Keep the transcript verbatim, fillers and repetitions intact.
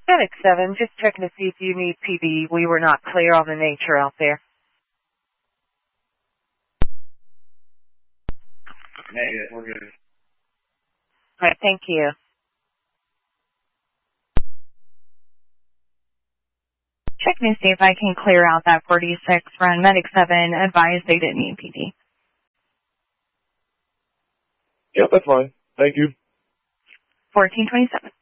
Medic seven, just checking to see if you need P D. We were not clear on the nature out there. Negative, we're good. All right, thank you. Checking to see if I can clear out that forty-six run. Medic seven advised they didn't need P D. Yep, that's fine. Thank you. fourteen twenty-seven.